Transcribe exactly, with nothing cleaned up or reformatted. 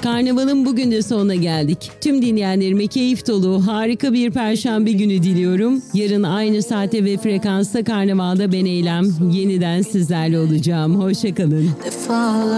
Karnavalın bugün de sonuna geldik. Tüm dinleyenlerime keyif dolu, harika bir perşembe günü diliyorum. Yarın aynı saate ve frekansta Karnaval'da ben Eylem yeniden sizlerle olacağım. Hoşça kalın.